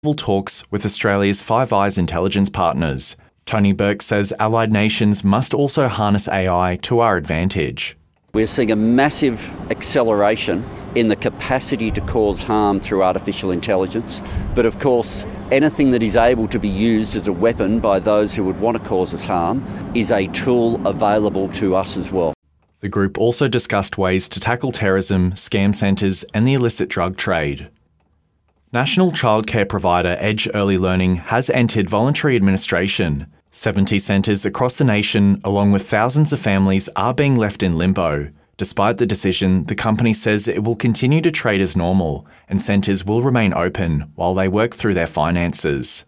talks with Australia's Five Eyes intelligence partners. Tony Burke says allied nations must also harness AI to our advantage. We're seeing a massive acceleration in the capacity to cause harm through artificial intelligence. But of course, anything that is able to be used as a weapon by those who would want to cause us harm is a tool available to us as well. The group also discussed ways to tackle terrorism, scam centres and the illicit drug trade. National childcare provider Edge Early Learning has entered voluntary administration. 70 centres across the nation, along with thousands of families, are being left in limbo. Despite the decision, the company says it will continue to trade as normal and centres will remain open while they work through their finances.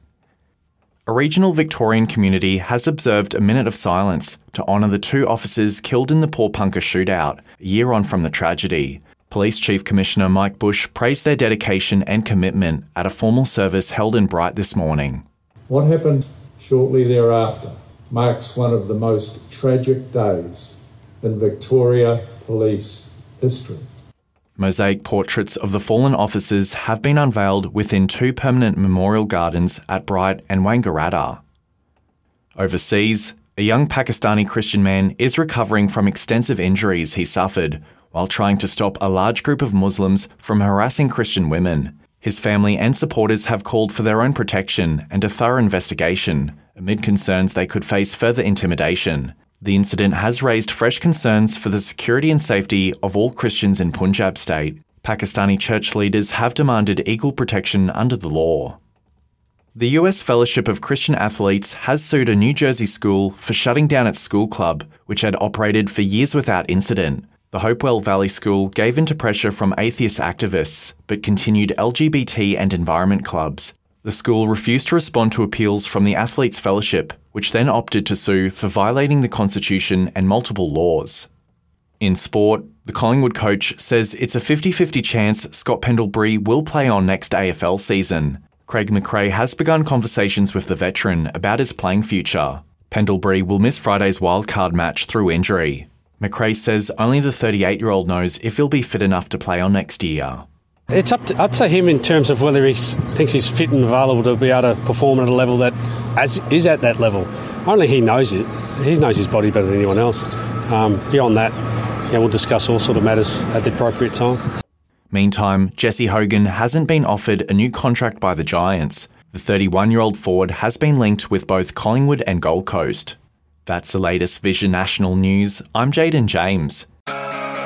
A regional Victorian community has observed a minute of silence to honour the 2 officers killed in the Pawnpukka shootout, a year on from the tragedy. Police Chief Commissioner Mike Bush praised their dedication and commitment at a formal service held in Bright this morning. What happened shortly thereafter marks one of the most tragic days in Victoria Police history. Mosaic portraits of the fallen officers have been unveiled within 2 permanent memorial gardens at Bright and Wangaratta. Overseas, a young Pakistani Christian man is recovering from extensive injuries he suffered while trying to stop a large group of Muslims from harassing Christian women. His family and supporters have called for their own protection and a thorough investigation, amid concerns they could face further intimidation. The incident has raised fresh concerns for the security and safety of all Christians in Punjab state. Pakistani church leaders have demanded equal protection under the law. The US Fellowship of Christian Athletes has sued a New Jersey school for shutting down its school club, which had operated for years without incident. The Hopewell Valley School gave into pressure from atheist activists, but continued LGBT and environment clubs. The school refused to respond to appeals from the Athletes Fellowship, which then opted to sue for violating the Constitution and multiple laws. In sport, the Collingwood coach says it's a 50-50 chance Scott Pendlebury will play on next AFL season. Craig McRae has begun conversations with the veteran about his playing future. Pendlebury will miss Friday's wildcard match through injury. McRae says only the 38-year-old knows if he'll be fit enough to play on next year. It's up to him in terms of whether he thinks he's fit and available to be able to perform at a level that is at that level. Only he knows it. He knows his body better than anyone else. Beyond that, we'll discuss all sort of matters at the appropriate time. Meantime, Jesse Hogan hasn't been offered a new contract by the Giants. The 31-year-old forward has been linked with both Collingwood and Gold Coast. That's the latest Vision National News. I'm Jaden James.